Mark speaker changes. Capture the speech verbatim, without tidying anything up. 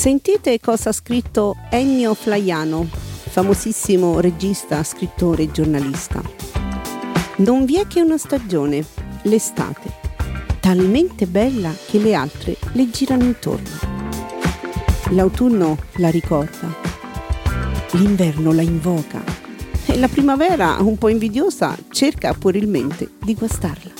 Speaker 1: Sentite cosa ha scritto Ennio Flaiano, famosissimo regista, scrittore e giornalista. Non vi è che una stagione, l'estate, talmente bella che le altre le girano intorno. L'autunno la ricorda, l'inverno la invoca e la primavera, un po' invidiosa, cerca puerilmente di guastarla.